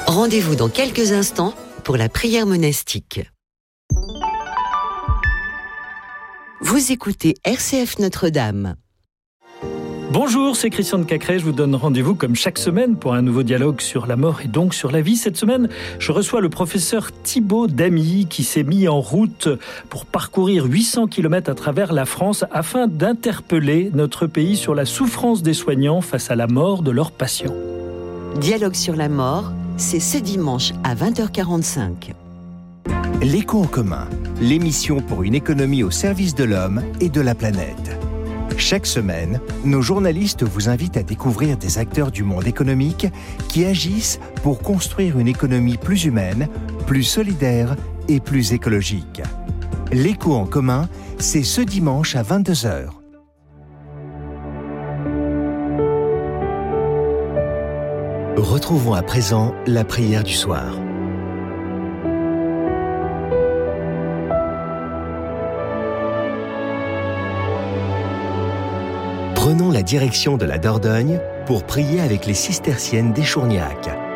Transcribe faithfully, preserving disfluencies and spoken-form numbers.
Rendez-vous dans quelques instants pour la prière monastique. Vous écoutez R C F Notre-Dame. Bonjour, c'est Christian de Cacré. Je vous donne rendez-vous comme chaque semaine pour un nouveau dialogue sur la mort et donc sur la vie. Cette semaine, je reçois le professeur Thibaut Damy qui s'est mis en route pour parcourir huit cents kilomètres à travers la France afin d'interpeller notre pays sur la souffrance des soignants face à la mort de leurs patients. Dialogue sur la mort, c'est ce dimanche à vingt heures quarante-cinq. L'écho en commun, l'émission pour une économie au service de l'homme et de la planète. Chaque semaine, nos journalistes vous invitent à découvrir des acteurs du monde économique qui agissent pour construire une économie plus humaine, plus solidaire et plus écologique. L'écho en commun, c'est ce dimanche à vingt-deux heures. Retrouvons à présent la prière du soir. Prenons la direction de la Dordogne pour prier avec les cisterciennes d'Échourgnac.